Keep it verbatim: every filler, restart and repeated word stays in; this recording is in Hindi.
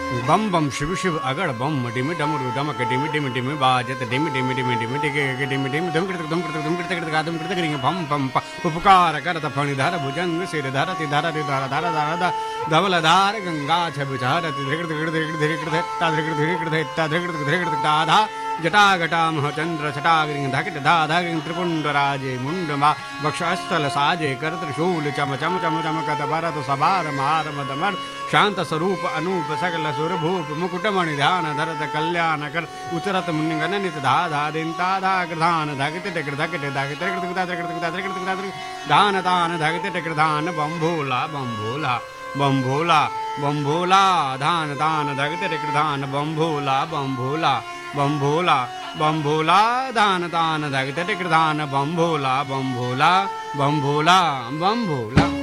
बम बम शिव शिव अगड़ बम डिमि डमरू डमक डिमि डिमि डिमि बाजत डिमि डिमि डिमि डिमि टिके डिमि डिमि धम कृत धम कृत धम कृत कृत गादम कृत करिंग भम भम उपकार करत फणि धर भुजंग सिर धरति धरति धर धर धर धवल धार गंगा छब छरति धृकृत कृत धृकृत कृत ता धृकृत धृकृत ता धृकृत धृकृत ताधा जटाघटा महचंद्र छटाग्रिंग धकिट धा धाग्रिंग त्रिपुंड राजे मुंडमा वक्षस्थल साजे कर त्रिशूल चम चम चम चमकत भरत सभार मार मदमर शांत स्वरूप अनूप सकल सुरभूप मुकुटमणि ध्यान धरत कल्याण कर उतरत मुनिगणनित धा धा दिन ता धा ग्रधान धगित टिकर धकिट धगित धान तान धगित टिकर धान बम्भोला बम्भोला बम्भोला बम्भोला धान तान धगित टिकर धान बम्भोला बम्भोला बम्भोला बम्भोला धान तान धगित टिकर धान बम्भोला बम्भोला बम्भोला बम्भोला।